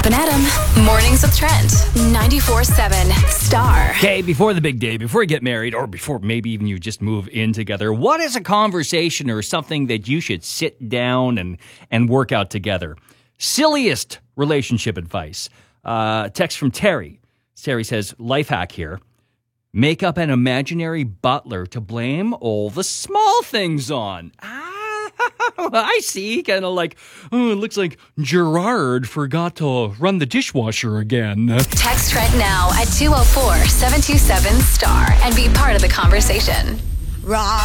Brooke and Adam, mornings with Trent, 94.7 Star. Okay, before the big day, before you get married, or before maybe even you just move in together, what is a conversation or something that you should sit down and work out together? Silliest relationship advice. Text from Terry. Terry says, life hack here. Make up an imaginary butler to blame all the small things on. I see. Kind of like, oh, it looks like Gerard forgot to run the dishwasher again. Text Trent now at 204-727 Star and be part of the conversation.